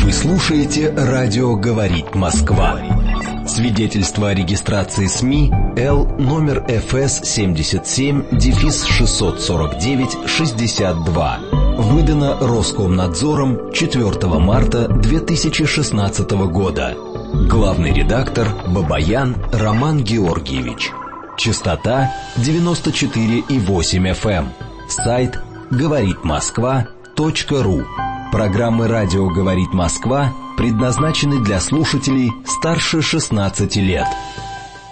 Вы слушаете «Радио говорит Москва». Свидетельство о регистрации СМИ Л номер ФС 77-649-62. Выдано Роскомнадзором 4 марта 2016 года. Главный редактор Бабаян Роман Георгиевич. Частота 94,8 FM. Сайт говоритмосква.ру. Программы «Радио говорит Москва» предназначены для слушателей старше 16 лет.